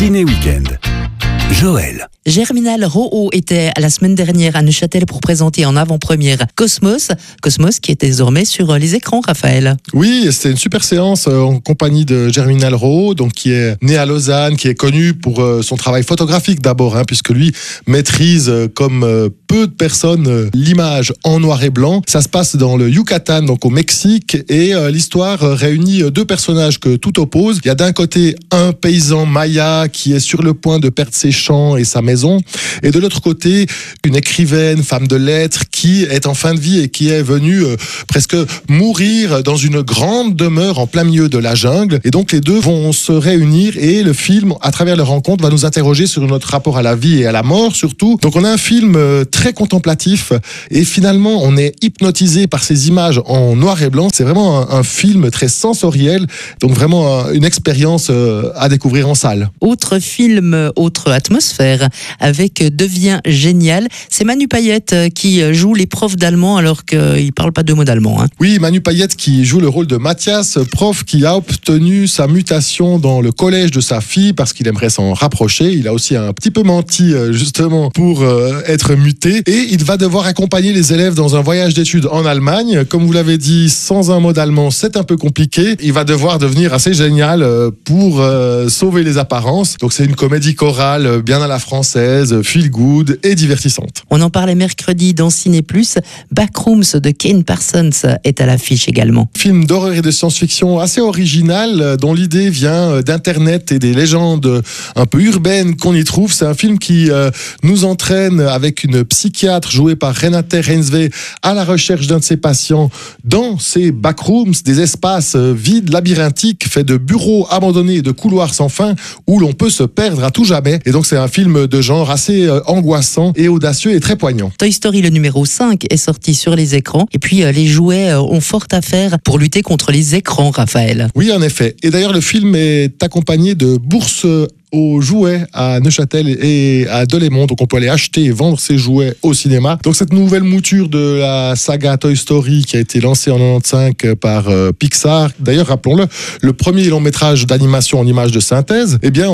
Ciné Weekend. Joël. Germinal Roho était la semaine dernière à Neuchâtel pour présenter en avant-première Cosmos. Cosmos qui est désormais sur les écrans, Raphaël. Oui, c'était une super séance en compagnie de Germinal Roho, donc qui est né à Lausanne, qui est connu pour son travail photographique d'abord, puisque lui maîtrise comme peu de personnes l'image en noir et blanc. Ça se passe dans le Yucatan, donc au Mexique, et l'histoire réunit deux personnages que tout oppose. Il y a d'un côté un paysan maya qui est sur le point de perdre ses champs et sa maison, et de l'autre côté une écrivaine, femme de lettres qui est en fin de vie et qui est venue presque mourir dans une grande demeure en plein milieu de la jungle. Et donc les deux vont se réunir et le film, à travers leur rencontre, va nous interroger sur notre rapport à la vie et à la mort surtout. Donc on a un film très contemplatif et finalement on est hypnotisé par ces images en noir et blanc. C'est vraiment un film très sensoriel, donc vraiment une expérience à découvrir en salle. Autre film, autre atmosphère avec Devient génial. C'est Manu Payette qui joue les profs d'allemand alors qu'il ne parle pas deux mots d'allemand. Oui, Manu Payette qui joue le rôle de Mathias, prof qui a obtenu sa mutation dans le collège de sa fille parce qu'il aimerait s'en rapprocher. Il a aussi un petit peu menti justement pour être muté et il va devoir accompagner les élèves dans un voyage d'études en Allemagne. Comme vous l'avez dit, sans un mot d'allemand, c'est un peu compliqué. Il va devoir devenir assez génial pour sauver les apparences. Donc c'est une comédie chorale bien à la française, feel good et divertissante. On en parlait mercredi dans Ciné Plus. Backrooms de Kane Parsons est à l'affiche également. Film d'horreur et de science-fiction assez original, dont l'idée vient d'Internet et des légendes un peu urbaines qu'on y trouve. C'est un film qui nous entraîne avec une psychiatre jouée par Renate Reinsve à la recherche d'un de ses patients dans ces backrooms, des espaces vides, labyrinthiques, faits de bureaux abandonnés et de couloirs sans fin où l'on peut se perdre à tout jamais. Et donc c'est un film de genre assez angoissant et audacieux et très poignant. Toy Story le numéro 5 est sorti sur les écrans et puis les jouets ont fort à faire pour lutter contre les écrans, Raphaël. Oui, en effet. Et d'ailleurs, le film est accompagné de bourses aux jouets à Neuchâtel et à Delémont. Donc on peut aller acheter et vendre ces jouets au cinéma. Donc cette nouvelle mouture de la saga Toy Story qui a été lancée en 1995 par Pixar, d'ailleurs rappelons-le, le premier long métrage d'animation en images de synthèse, eh bien